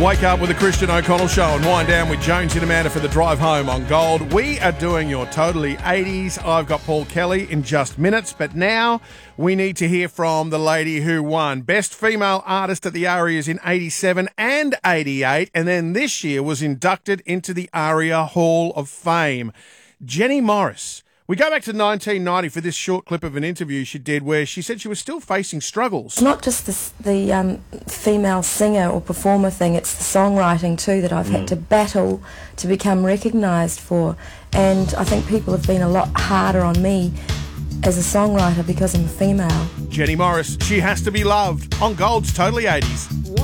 Wake up with the Christian O'Connell Show and wind down with Jones and Amanda for the drive home on Gold. We are doing your Totally 80s. I've got Paul Kelly in just minutes, but now we need to hear from the lady who won Best Female Artist at the ARIAs in 87 and 88, and then this year was inducted into the ARIA Hall of Fame. Jenny Morris. We go back to 1990 for this short clip of an interview she did where she said she was still facing struggles. It's not just the female singer or performer thing, it's the songwriting too that I've had to battle to become recognised for. And I think people have been a lot harder on me as a songwriter because I'm a female. Jenny Morris, She Has to Be Loved on Gold's Totally 80s.